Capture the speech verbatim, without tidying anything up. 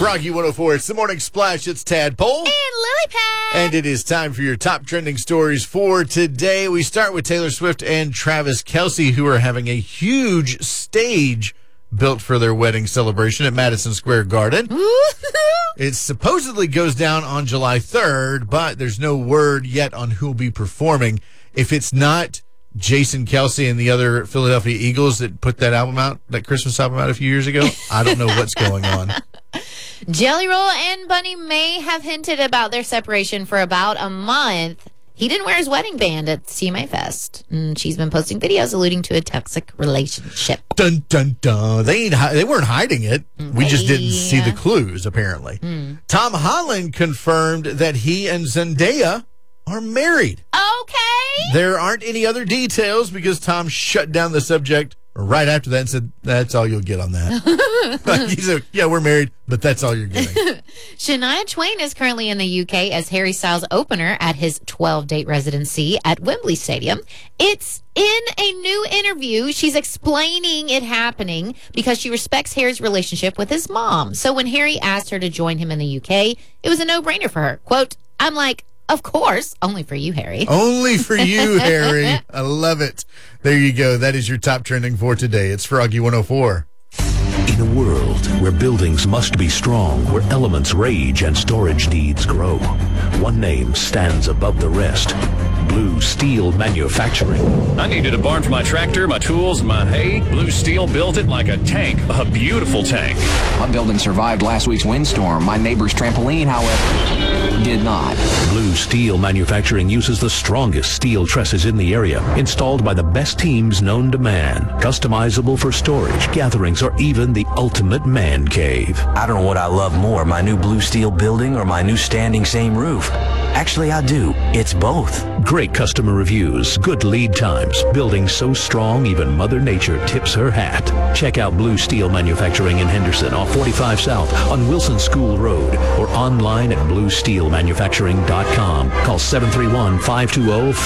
Froggy one oh four, it's the Morning Splash. It's Tadpole. And Lily Pad. And it is time for your top trending stories for today. We start with Taylor Swift and Travis Kelce, who are having a huge stage built for their wedding celebration at Madison Square Garden. It supposedly goes down on July third, but there's no word yet on who will be performing. If it's not Jason Kelce and the other Philadelphia Eagles that put that album out, that Christmas album out a few years ago, I don't know what's going on. Jelly Roll and Bunny May have hinted about their separation for about a month. He didn't wear his wedding band at C M A Fest. And she's been posting videos alluding to a toxic relationship. Dun, dun, dun. They, ain't, hi- they weren't hiding it. We just didn't see Yeah. the clues, apparently. Mm. Tom Holland confirmed that he and Zendaya are married. Okay. There aren't any other details because Tom shut down the subject right after that and said, that's all you'll get on that. He said, yeah, we're married, but that's all you're getting. Shania Twain is currently in the U K as Harry Styles' opener at his twelve-date residency at Wembley Stadium. It's in a new interview. She's explaining it happening because she respects Harry's relationship with his mom. So when Harry asked her to join him in the U K, it was a no-brainer for her. Quote, I'm like, of course, only for you, Harry. Only for you, Harry. I love it. There you go. That is your top trending for today. It's Froggy one oh four. In a world where buildings must be strong, where elements rage and storage needs grow, one name stands above the rest. Blue Steel Manufacturing. I needed a barn for my tractor, my tools, my hay. Blue Steel built it like a tank, a beautiful tank. My building survived last week's windstorm. My neighbor's trampoline, however, did not. Blue Steel Manufacturing uses the strongest steel trusses in the area, installed by the best teams known to man. Customizable for storage, gatherings, or even the ultimate man cave. I don't know what I love more, my new Blue Steel building or my new standing seam roof. Actually, I do. It's both. Great customer reviews, good lead times, building so strong even Mother Nature tips her hat. Check out Blue Steel Manufacturing in Henderson off forty-five South on Wilson School Road or online at blue steel manufacturing dot com. Call seven three one, five two zero